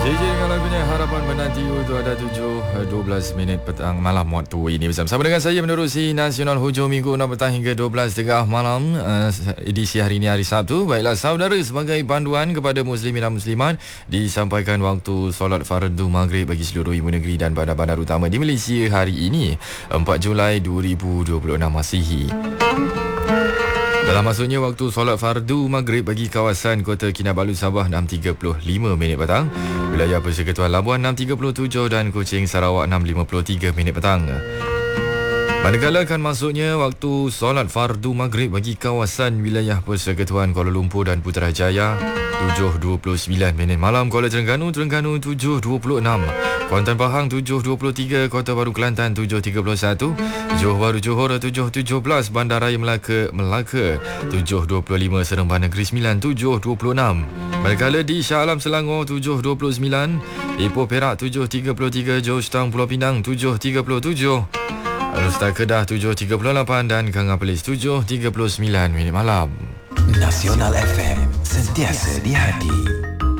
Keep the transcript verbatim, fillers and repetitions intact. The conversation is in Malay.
J J dengan lagunya Harapan Menanti itu ada tujuh dua belas minit petang malam waktu ini bersama dengan saya menerusi Nasional Hujung Minggu enam petang hingga dua belas tiga puluh malam uh, edisi hari ini hari Sabtu. Baiklah saudara, sebagai panduan kepada muslimin dan muslimat disampaikan waktu solat fardu maghrib bagi seluruh ibu negeri dan bandar-bandar utama di Malaysia hari ini empat Julai dua ribu dua puluh enam Masihi. Dalam masuknya waktu solat fardu maghrib bagi kawasan Kota Kinabalu Sabah enam tiga puluh lima minit petang, wilayah Persekutuan Labuan enam tiga puluh tujuh dan Kuching Sarawak enam lima puluh tiga minit petang. Manakala akan masuknya waktu solat fardu maghrib bagi kawasan wilayah Persekutuan Kuala Lumpur dan Putrajaya tujuh dua puluh sembilan minit malam, Kuala Terengganu Terengganu tujuh dua puluh enam, Kuantan Pahang tujuh dua puluh tiga, Kota Baru Kelantan tujuh tiga puluh satu, Johor Bahru Johor tujuh tujuh belas, Bandaraya Melaka Melaka tujuh dua puluh lima, Seremban Negeri Sembilan tujuh dua puluh enam. Manakala di Shah Alam Selangor tujuh dua puluh sembilan, Ipoh Perak tujuh tiga puluh tiga, Georgetown Pulau Pinang tujuh tiga puluh tujuh, Alor Kedah tujuh tiga puluh lapan dan Kanga Perlis tujuh tiga puluh sembilan minit malam. Nasional F M, sentiasa di hati.